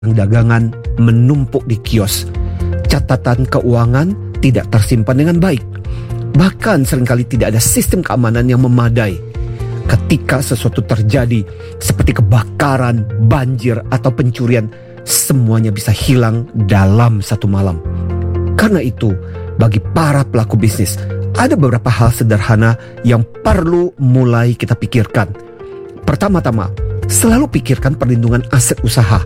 dagangan menumpuk di kios. Catatan keuangan tidak tersimpan dengan baik. Bahkan seringkali tidak ada sistem keamanan yang memadai. Ketika sesuatu terjadi seperti kebakaran, banjir, atau pencurian, semuanya bisa hilang dalam satu malam. Karena itu, bagi para pelaku bisnis, ada beberapa hal sederhana yang perlu mulai kita pikirkan. Pertama-tama, selalu pikirkan perlindungan aset usaha.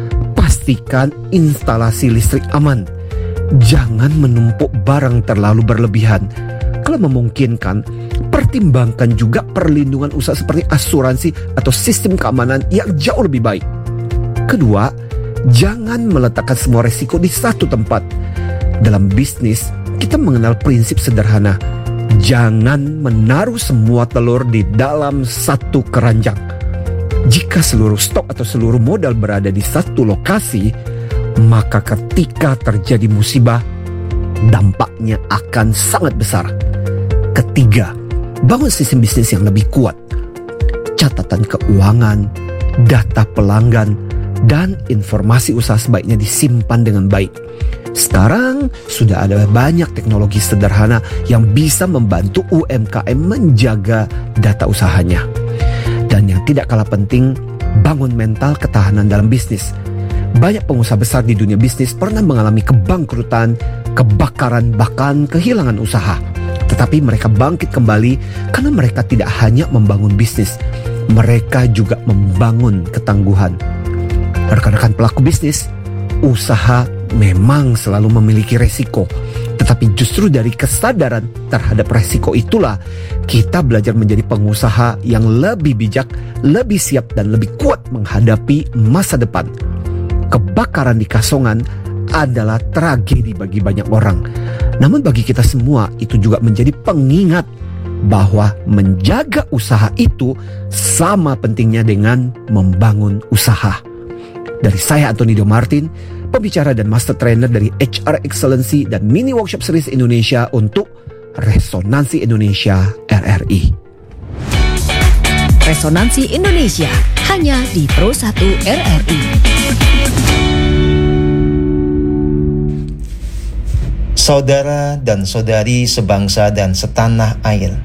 Pastikan instalasi listrik aman. Jangan menumpuk barang terlalu berlebihan. Kalau memungkinkan, pertimbangkan juga perlindungan usaha seperti asuransi atau sistem keamanan yang jauh lebih baik. Kedua, jangan meletakkan semua resiko di satu tempat. Dalam bisnis, kita mengenal prinsip sederhana. Jangan menaruh semua telur di dalam satu keranjang. Jika seluruh stok atau seluruh modal berada di satu lokasi, maka ketika terjadi musibah, dampaknya akan sangat besar. Ketiga, bangun sistem bisnis yang lebih kuat. Catatan keuangan, data pelanggan, dan informasi usaha sebaiknya disimpan dengan baik. Sekarang sudah ada banyak teknologi sederhana yang bisa membantu UMKM menjaga data usahanya. Dan yang tidak kalah penting, bangun mental ketahanan dalam bisnis. Banyak pengusaha besar di dunia bisnis pernah mengalami kebangkrutan, kebakaran, bahkan kehilangan usaha. Tetapi mereka bangkit kembali karena mereka tidak hanya membangun bisnis, mereka juga membangun ketangguhan. Rekan-rekan pelaku bisnis, usaha memang selalu memiliki resiko. Tetapi justru dari kesadaran terhadap resiko itulah kita belajar menjadi pengusaha yang lebih bijak, lebih siap, dan lebih kuat menghadapi masa depan. Kebakaran di Kasongan adalah tragedi bagi banyak orang. Namun bagi kita semua itu juga menjadi pengingat bahwa menjaga usaha itu sama pentingnya dengan membangun usaha. Dari saya Anthony Dio Martin, pembicara dan master trainer dari HR Excellency dan Mini Workshop Series Indonesia untuk Resonansi Indonesia RRI. Resonansi Indonesia hanya di Pro 1 RRI. Saudara dan saudari sebangsa dan setanah air,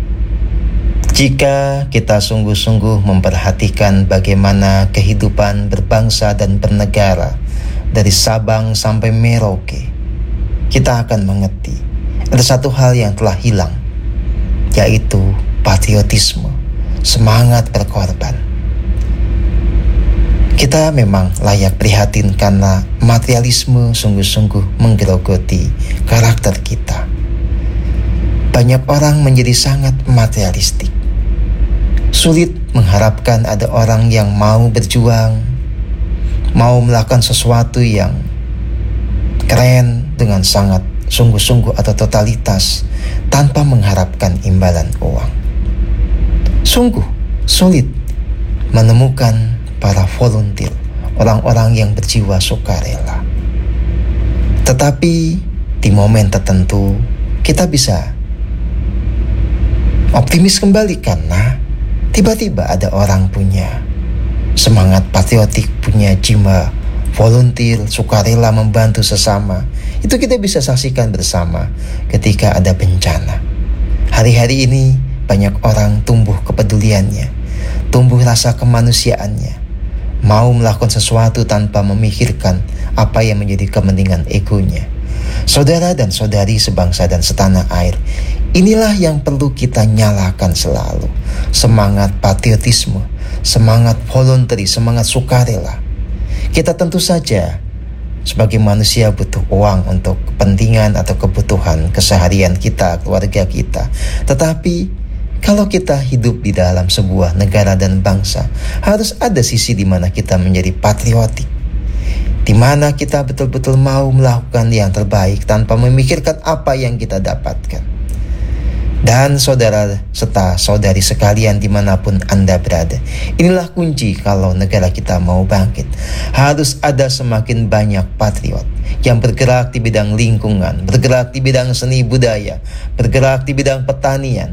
jika kita sungguh-sungguh memperhatikan bagaimana kehidupan berbangsa dan bernegara dari Sabang sampai Merauke, kita akan mengerti ada satu hal yang telah hilang, yaitu patriotisme, semangat berkorban. Kita memang layak prihatin karena materialisme sungguh-sungguh menggerogoti karakter kita. Banyak orang menjadi sangat materialistik. Sulit mengharapkan ada orang yang mau berjuang, mau melakukan sesuatu yang keren dengan sangat sungguh-sungguh atau totalitas tanpa mengharapkan imbalan uang. Sungguh sulit menemukan para volunteer, orang-orang yang berjiwa sukarela. Tetapi di momen tertentu kita bisa optimis kembali karena tiba-tiba ada orang punya semangat patriotik, punya jiwa volunteer, sukarela membantu sesama. Itu kita bisa saksikan bersama ketika ada bencana. Hari-hari ini banyak orang tumbuh kepeduliannya, tumbuh rasa kemanusiaannya, mau melakukan sesuatu tanpa memikirkan apa yang menjadi kepentingan egonya. Saudara dan saudari sebangsa dan setanah air, inilah yang perlu kita nyalakan selalu. Semangat patriotisme, semangat voluntary, semangat sukarela. Kita tentu saja sebagai manusia butuh uang untuk kepentingan atau kebutuhan keseharian kita, keluarga kita. Tetapi kalau kita hidup di dalam sebuah negara dan bangsa, harus ada sisi di mana kita menjadi patriotik, di mana kita betul-betul mau melakukan yang terbaik tanpa memikirkan apa yang kita dapatkan. Dan saudara serta saudari sekalian dimanapun Anda berada, inilah kunci kalau negara kita mau bangkit. Harus ada semakin banyak patriot yang bergerak di bidang lingkungan, bergerak di bidang seni budaya, bergerak di bidang pertanian,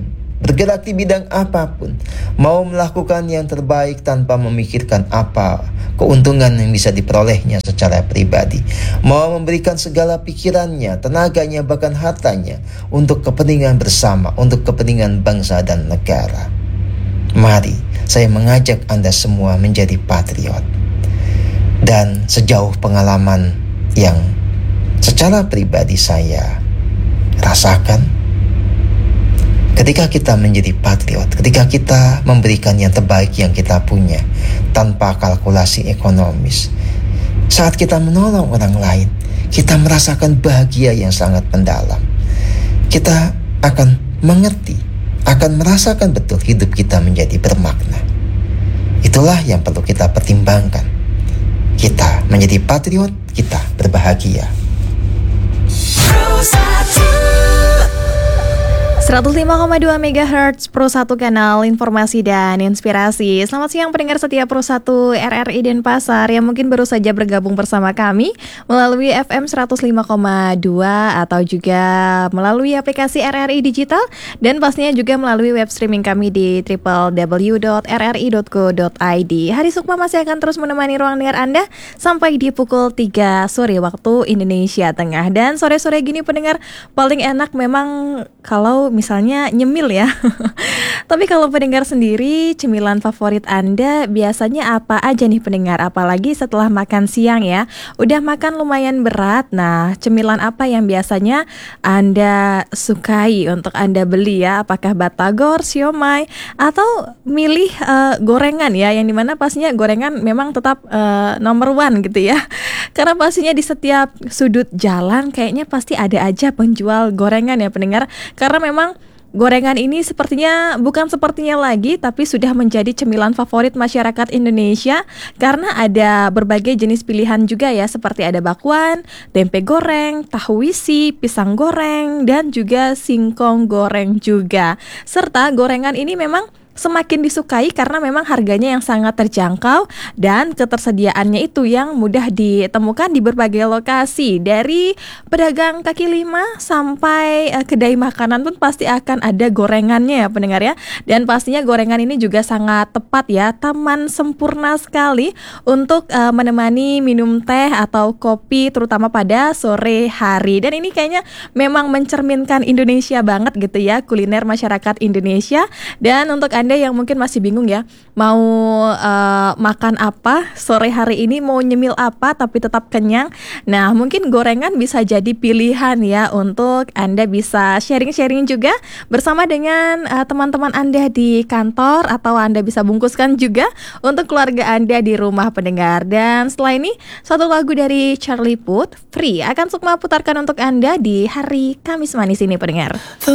bergerak di bidang apapun, mau melakukan yang terbaik tanpa memikirkan apa keuntungan yang bisa diperolehnya secara pribadi, mau memberikan segala pikirannya, tenaganya, bahkan hartanya untuk kepentingan bersama, untuk kepentingan bangsa dan negara. Mari saya mengajak Anda semua menjadi patriot. Dan sejauh pengalaman yang secara pribadi saya rasakan, ketika kita menjadi patriot, ketika kita memberikan yang terbaik yang kita punya tanpa kalkulasi ekonomis, saat kita menolong orang lain, kita merasakan bahagia yang sangat mendalam. Kita akan mengerti, akan merasakan betul hidup kita menjadi bermakna. Itulah yang perlu kita pertimbangkan. Kita menjadi patriot, kita berbahagia. 105,2 MHz Pro 1 kanal informasi dan inspirasi. Selamat siang pendengar setia Pro 1 RRI Denpasar yang mungkin baru saja bergabung bersama kami melalui FM 105,2 atau juga melalui aplikasi RRI Digital dan pastinya juga melalui web streaming kami di www.rri.co.id. Hari Sukma masih akan terus menemani ruang dengar Anda sampai di pukul 3 sore waktu Indonesia Tengah. Dan sore-sore gini pendengar paling enak memang kalau misalnya nyemil ya. Tapi kalau pendengar sendiri, cemilan favorit Anda biasanya apa aja nih pendengar? Apalagi setelah makan siang ya. Udah makan lumayan berat. Nah, cemilan apa yang biasanya Anda sukai untuk Anda beli ya? Apakah batagor, siomay, atau milih gorengan ya? Yang dimana pastinya gorengan memang tetap nomor one gitu ya. Karena pastinya di setiap sudut jalan kayaknya pasti ada aja penjual gorengan ya pendengar. Karena memang gorengan ini bukan sepertinya lagi, tapi sudah menjadi cemilan favorit masyarakat Indonesia karena ada berbagai jenis pilihan juga ya, seperti ada bakwan, tempe goreng, tahu isi, pisang goreng, dan juga singkong goreng juga. Serta gorengan ini memang semakin disukai karena memang harganya yang sangat terjangkau dan ketersediaannya itu yang mudah ditemukan di berbagai lokasi. Dari pedagang kaki lima sampai kedai makanan pun pasti akan ada gorengannya ya pendengar ya. Dan pastinya gorengan ini juga sangat tepat ya, taman sempurna sekali untuk menemani minum teh atau kopi terutama pada sore hari. Dan ini kayaknya memang mencerminkan Indonesia banget gitu ya, kuliner masyarakat Indonesia. Dan untuk Anda yang mungkin masih bingung ya, mau makan apa sore hari ini, mau nyemil apa tapi tetap kenyang. Nah, mungkin gorengan bisa jadi pilihan ya untuk Anda bisa sharing-sharing juga bersama dengan teman-teman Anda di kantor, atau Anda bisa bungkuskan juga untuk keluarga Anda di rumah pendengar. Dan setelah ini, satu lagu dari Charlie Puth, Free, akan Sukma putarkan untuk Anda di hari Kamis manis ini pendengar.